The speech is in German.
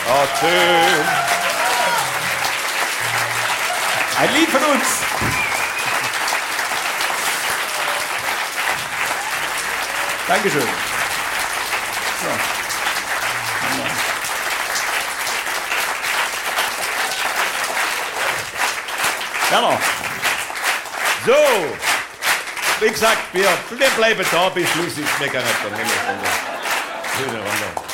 Oh, schön. Ein Lied von uns. Dankeschön. So. Werner. So. Wie gesagt, wir bleiben da bis Schluss. Ist mega nett. Schöne Runde.